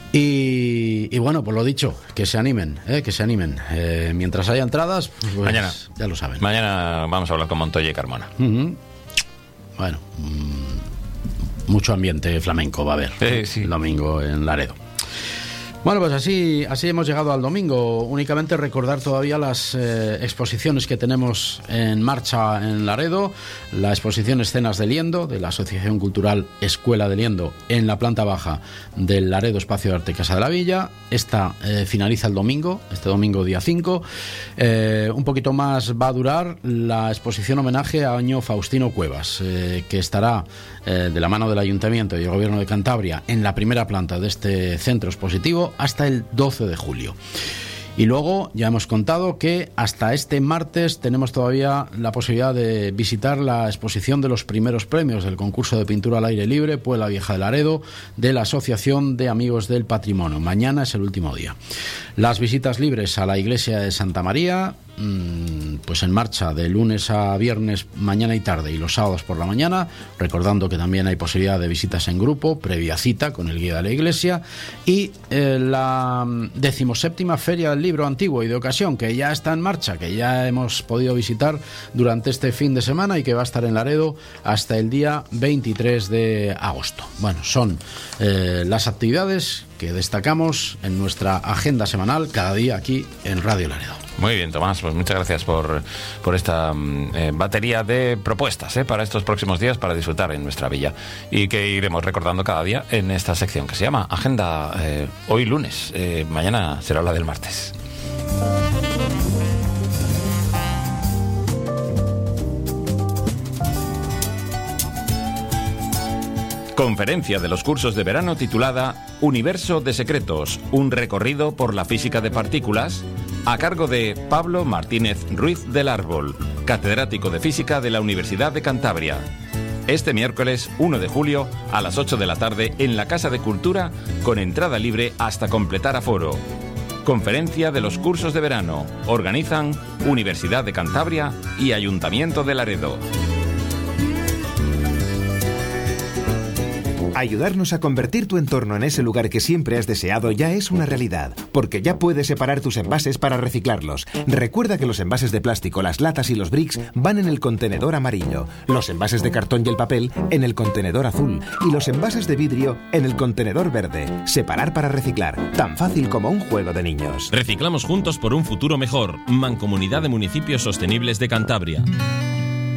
Y bueno, pues lo dicho, que se animen, que se animen. Mientras haya entradas, pues mañana, ya lo saben. Mañana vamos a hablar con Montoya y Carmona. Bueno, mucho ambiente flamenco va a haber el domingo en Laredo. Bueno, pues así hemos llegado al domingo. Únicamente recordar todavía las exposiciones que tenemos en marcha en Laredo. La exposición Escenas de Liendo, de la Asociación Cultural Escuela de Liendo, en la planta baja del Laredo Espacio de Arte Casa de la Villa. Esta finaliza el domingo, este domingo día 5. Un poquito más va a durar la exposición homenaje a Año Faustino Cuevas, que estará de la mano del Ayuntamiento y el Gobierno de Cantabria en la primera planta de este centro expositivo hasta el 12 de julio. Y luego ya hemos contado que hasta este martes tenemos todavía la posibilidad de visitar la exposición de los primeros premios del concurso de pintura al aire libre Puebla Vieja de Laredo de la Asociación de Amigos del Patrimonio. Mañana es el último día. Las visitas libres a la iglesia de Santa María, pues en marcha de lunes a viernes mañana y tarde, y los sábados por la mañana, recordando que también hay posibilidad de visitas en grupo previa cita con el guía de la iglesia. Y la 17ª Feria del Libro Antiguo y de Ocasión, que ya está en marcha, que ya hemos podido visitar durante este fin de semana y que va a estar en Laredo hasta el día 23 de agosto. Bueno, son las actividades que destacamos en nuestra agenda semanal cada día aquí en Radio Laredo. Muy bien, Tomás, pues muchas gracias por esta batería de propuestas para estos próximos días para disfrutar en nuestra villa, y que iremos recordando cada día en esta sección que se llama Agenda hoy lunes. Mañana será la del martes. Conferencia de los cursos de verano titulada Universo de Secretos, un recorrido por la física de partículas, a cargo de Pablo Martínez Ruiz del Árbol, catedrático de Física de la Universidad de Cantabria. Este miércoles 1 de julio a las 8 de la tarde en la Casa de Cultura, con entrada libre hasta completar aforo. Conferencia de los cursos de verano. Organizan Universidad de Cantabria y Ayuntamiento de Laredo. Ayudarnos a convertir tu entorno en ese lugar que siempre has deseado ya es una realidad, porque ya puedes separar tus envases para reciclarlos. Recuerda que los envases de plástico, las latas y los bricks van en el contenedor amarillo, los envases de cartón y el papel en el contenedor azul y los envases de vidrio en el contenedor verde. Separar para reciclar, tan fácil como un juego de niños. Reciclamos juntos por un futuro mejor. Mancomunidad de Municipios Sostenibles de Cantabria.